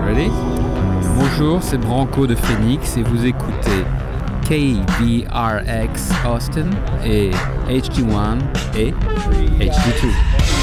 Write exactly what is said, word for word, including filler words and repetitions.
Ready? Bonjour, c'est Branco de Phoenix et vous écoutez K B R X Austin et H D one et H D two.